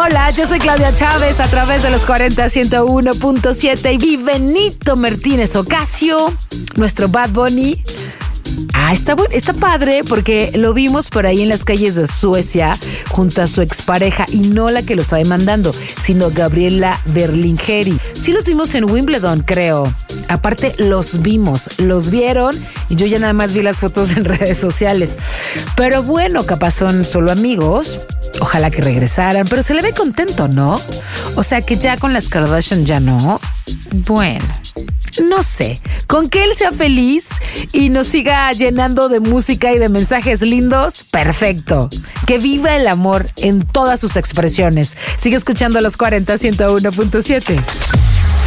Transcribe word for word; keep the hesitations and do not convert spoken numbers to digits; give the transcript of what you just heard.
Hola, yo soy Claudia Chávez a través de los cuarenta ciento uno punto siete y Benito Martínez Ocasio, nuestro Bad Bunny. Ah, está, bueno, está padre porque lo vimos por ahí en las calles de Suecia junto a su expareja, y no la que lo está demandando, sino Gabriela Berlingeri. Sí los vimos en Wimbledon, creo. Aparte, los vimos, los vieron y yo ya nada más vi las fotos en redes sociales. Pero bueno, capaz son solo amigos. Ojalá que regresaran, pero se le ve contento, ¿no? O sea que ya con las Kardashian ya no. Bueno, no sé, con que él sea feliz y nos siga llenando de música y de mensajes lindos, perfecto. Que viva el amor en todas sus expresiones. Sigue escuchando los cuarenta ciento uno punto siete.